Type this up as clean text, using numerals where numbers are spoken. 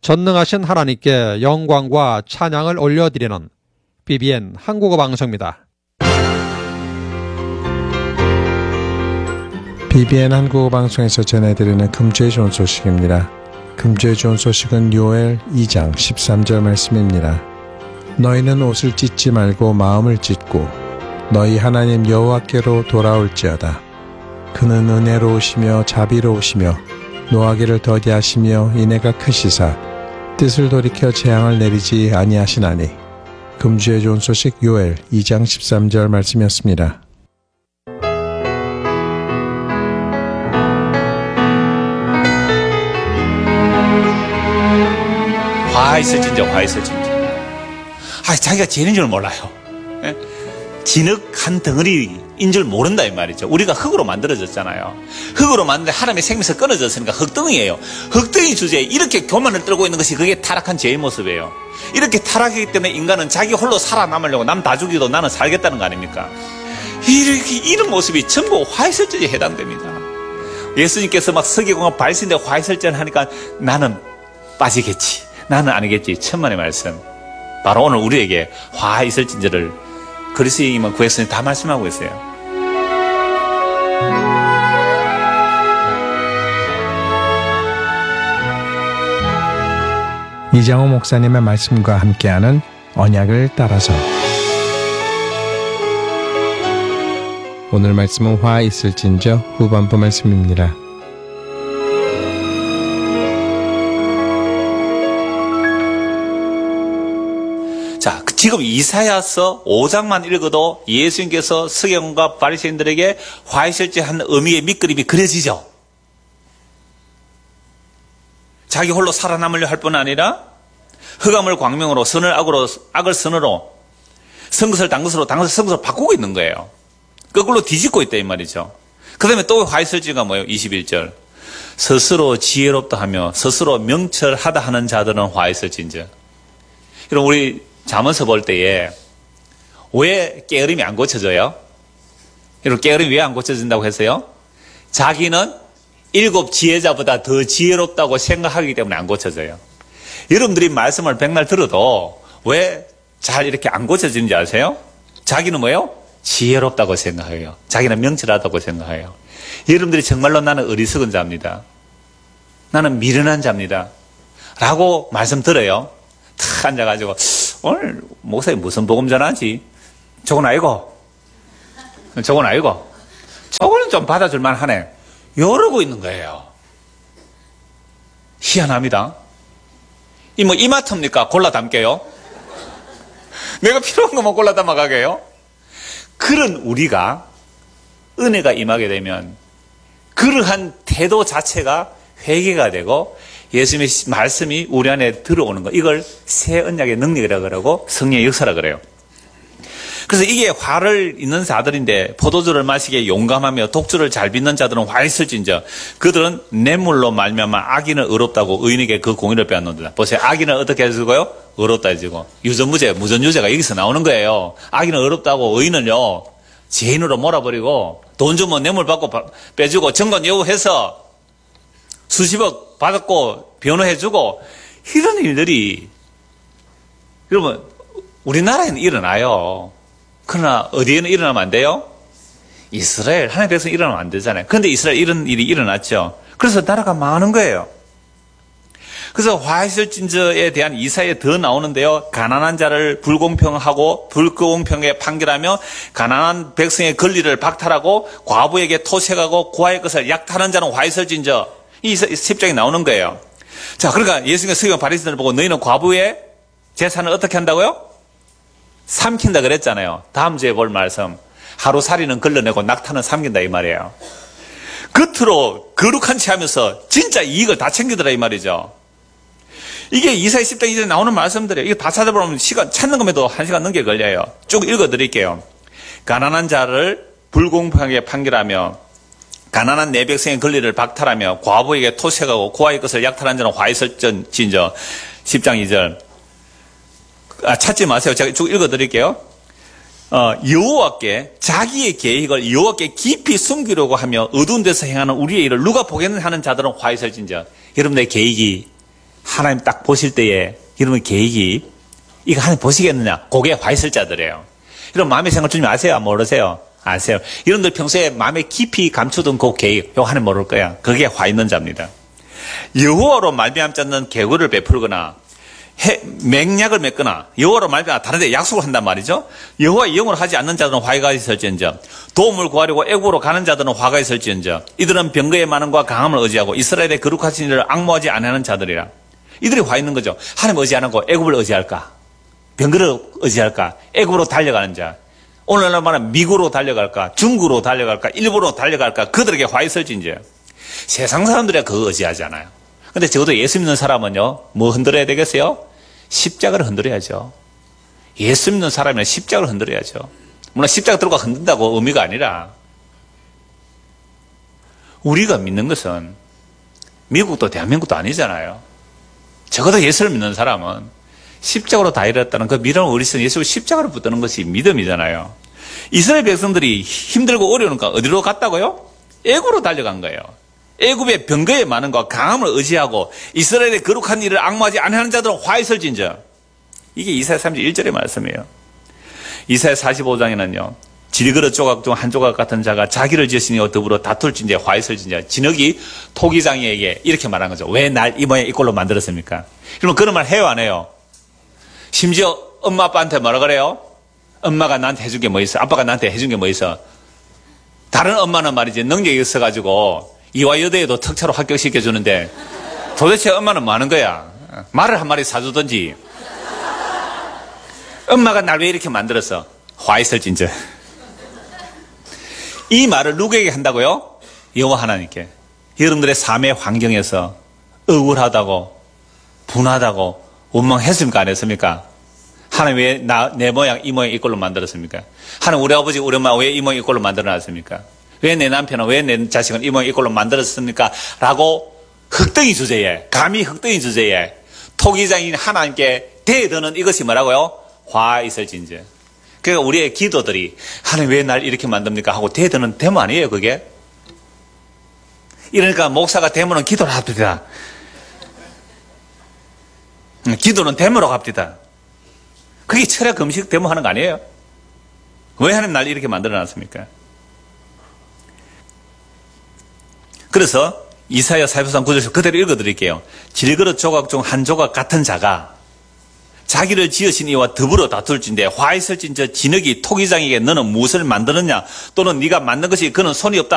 전능하신 하나님께 영광과 찬양을 올려드리는 BBN 한국어 방송입니다. BBN 한국어 방송에서 전해드리는 금주의 좋은 소식입니다. 금주의 좋은 소식은 요엘 2장 13절 말씀입니다. 너희는 옷을 찢지 말고 마음을 찢고 너희 하나님 여호와께로 돌아올지어다. 그는 은혜로우시며 자비로우시며 노하기를 더디하시며 인애가 크시사 뜻을 돌이켜 재앙을 내리지 아니하시나니. 금주의 좋은 소식 요엘 2장 13절 말씀이었습니다. 화 있을진저 화 있을진저. 자기가 죄인인 줄 몰라요. 진흙한 덩어리인 줄 모른다 이 말이죠. 우리가 흙으로 만들어졌잖아요. 흙으로 만드는데 하나님의 생명에서 끊어졌으니까 흙덩이에요. 흙덩이 주제에 이렇게 교만을 떨고 있는 것이 그게 타락한 죄의 모습이에요. 이렇게 타락하기 때문에 인간은 자기 홀로 살아남으려고 남 다 죽이도 나는 살겠다는 거 아닙니까? 이런 모습이 전부 화이설전에 해당됩니다. 예수님께서 막 서기관과 바리새인데 화이설전 하니까 나는 빠지겠지, 나는 아니겠지. 천만의 말씀. 바로 오늘 우리에게 화이설진저를 그리스도인이면 구약성에 다 말씀하고 있어요. 이장호 목사님의 말씀과 함께하는 언약을 따라서. 오늘 말씀은 화 있을진저 후반부 말씀입니다. 자, 지금 이사야서 5장만 읽어도 예수님께서 서기관과 바리새인들에게 화이설지한 의미의 밑그림이 그려지죠. 자기 홀로 살아남으려 할 뿐 아니라 흑암을 광명으로 선을 악으로 악을 선으로 선것을 단 것으로 선것을 바꾸고 있는 거예요. 거꾸로 뒤집고 있다 이 말이죠. 그 다음에 또 화이설지가 뭐예요? 21절. 스스로 지혜롭다 하며 스스로 명철하다 하는 자들은 화이설진저. 여러분 우리 잠언서 볼 때에 왜 게으름이 안 고쳐져요? 여러분 게으름이 왜 안 고쳐진다고 했어요? 자기는 7 지혜자보다 더 지혜롭다고 생각하기 때문에 안 고쳐져요. 여러분들이 말씀을 백날 들어도 왜 잘 이렇게 안 고쳐지는지 아세요? 자기는 뭐예요? 지혜롭다고 생각해요. 자기는 명철하다고 생각해요. 여러분들이 정말로 나는 어리석은 자입니다. 나는 미련한 자입니다. 라고 말씀 들어요. 탁 앉아가지고 오늘 목사님 무슨 복음 전하지? 저건 아니고 저건 아니고 저거는 좀 받아줄만 하네. 이러고 있는 거예요. 희한합니다. 이 뭐 이마트입니까? 골라 담게요? 내가 필요한 것만 골라 담아가게요? 그런 우리가 은혜가 임하게 되면 그러한 태도 자체가 회개가 되고 예수님의 말씀이 우리 안에 들어오는 거, 이걸 새 언약의 능력이라고 그러고 성령의 역사라고 그래요. 그래서 이게 화를 있는 자들인데 포도주를 마시기에 용감하며 독주를 잘 빚는 자들은 화 있을진저 그들은 뇌물로 말미암아 악인은 의롭다고 의인에게 그 공의를 빼앗는다. 보세요. 악인은 어떻게 해주고요? 의롭다 해주고. 유전무죄, 무전유죄가 여기서 나오는 거예요. 악인은 의롭다고 의인을요 죄인으로 몰아버리고 돈 주면 뇌물 받고 빼주고 정관 예우해서 수십억 받았고 변호해주고 이런 일들이 여러분 우리나라에는 일어나요. 그러나 어디에는 일어나면 안 돼요? 이스라엘 하나님의 백성 일어나면 안 되잖아요. 그런데 이스라엘 이런 일이 일어났죠. 그래서 나라가 망하는 거예요. 그래서 화이설진저에 대한 이사에 더 나오는데요. 가난한 자를 불공평하고 불공평하게 판결하며 가난한 백성의 권리를 박탈하고 과부에게 토색하고 고아의 것을 약탈하는 자는 화이설진저. 이 10장이 나오는 거예요. 자, 그러니까 예수님께서 서기관 바리새인들을 보고 너희는 과부의 재산을 어떻게 한다고요? 삼킨다 그랬잖아요. 다음 주에 볼 말씀. 하루살이는 걸러내고 낙타는 삼킨다 이 말이에요. 겉으로 거룩한 채 하면서 진짜 이익을 다 챙기더라 이 말이죠. 이게 이사야 10장 2절에 나오는 말씀들이에요. 이거 다 찾아보면 시간 찾는 것에도 1시간 넘게 걸려요. 쭉 읽어드릴게요. 가난한 자를 불공평하게 판결하며 가난한 내 백성의 권리를 박탈하며 과부에게 토색하고 고아의 것을 약탈한 자는 화이설진저 10장 2절. 찾지 마세요. 제가 쭉 읽어드릴게요. 여호와께 자기의 계획을 여호와께 깊이 숨기려고 하며 어두운 데서 행하는 우리의 일을 누가 보겠느냐 하는 자들은 화이설진저. 여러분의 계획이 하나님 딱 보실 때에 여러분 계획이 이거 하나님 보시겠느냐? 그게 화 있을 자들이에요. 여러분 마음의 생각 주님 아세요? 모르세요? 아세요? 여러분들 평소에 마음에 깊이 감추던 그 계획, 이거 하나님 모를 거야. 그게 화 있는 자입니다. 여호와로 말미암지 않는 계획을 베풀거나 맹약을 맺거나 여호와로 말미암아 다른 데 약속을 한단 말이죠. 여호와의 영으로 하지 않는 자들은 화가 있을지언정 도움을 구하려고 애굽으로 가는 자들은 화가 있을지언정 이들은 병거의 많음과 강함을 의지하고 이스라엘의 거룩하신 이를 앙모하지 아니하는 자들이라. 이들이 화 있는 거죠. 하나님 의지 안 하고 애굽을 의지할까? 병거를 의지할까? 애굽으로 달려가는 자. 오늘날 말하면 미국으로 달려갈까? 중국으로 달려갈까? 일본으로 달려갈까? 그들에게 화 있을지인지. 세상 사람들이 그거 의지하잖아요. 근데 적어도 예수 믿는 사람은요, 뭐 흔들어야 되겠어요? 십자가를 흔들어야죠. 예수 믿는 사람이면 십자가를 흔들어야죠. 물론 십자가 들고 흔든다고 의미가 아니라, 우리가 믿는 것은 미국도 대한민국도 아니잖아요. 적어도 예수를 믿는 사람은 십자가로 다 이뤘다는 그 믿음을 우리 선 예수를 십자가로 붙드는 것이 믿음이잖아요. 이스라엘 백성들이 힘들고 어려우니까 어디로 갔다고요? 애굽으로 달려간 거예요. 애굽의 병거의 많음과 강함을 의지하고 이스라엘의 거룩한 일을 앙모하지 아니하는 자들은 화 있을진저. 이게 이사야 31절의 말씀이에요. 이사야 45장에는요. 질그릇 조각 중 한 조각 같은 자가 자기를 지으시니와 더불어 다툴진저 화 있을진저. 진흙이 토기장이에게 이렇게 말한 거죠. 왜 날 이 모양 이 꼴로 만들었습니까? 그러면 그런 말 해요 안 해요? 심지어 엄마 아빠한테 뭐라 그래요? 엄마가 나한테 해준 게 뭐 있어? 아빠가 나한테 해준 게 뭐 있어? 다른 엄마는 말이지 능력이 있어가지고 이화여대에도 특차로 합격시켜주는데 도대체 엄마는 뭐 하는 거야? 말을 한 마리 사주든지. 엄마가 날 왜 이렇게 만들었어? 화 있을진저. 이 말을 누구에게 한다고요? 여호와 하나님께. 여러분들의 삶의 환경에서 억울하다고 분하다고 원망했습니까? 안 했습니까? 하나님 왜 내 모양 이 모양 이 꼴로 만들었습니까? 하나님 우리 아버지 우리 엄마 왜 이 모양 이 꼴로 만들어놨습니까? 왜 내 남편은 왜 내 자식은 이 모양 이 꼴로 만들었습니까? 라고 흑덩이 주제에 감히 흑덩이 주제에 토기장인 하나님께 대드는 이것이 뭐라고요? 화 있을진저. 그러니까 우리의 기도들이 하나님 왜 날 이렇게 만듭니까? 하고 대드는 데모 아니에요 그게? 이러니까 목사가 데모는 기도를 합니다. 기도는 데모로 갑니다. 그게 철야 금식 데모 하는 거 아니에요? 왜 하나님 날 이렇게 만들어놨습니까? 그래서 이사야 43 9절 그대로 읽어드릴게요. 질그릇 조각 중 한 조각 같은 자가 자기를 지으신 이와 더불어 다툴진대 화 있을진저 진흙이 토기장에게 너는 무엇을 만드느냐 또는 네가 만든 것이 그는 손이 없다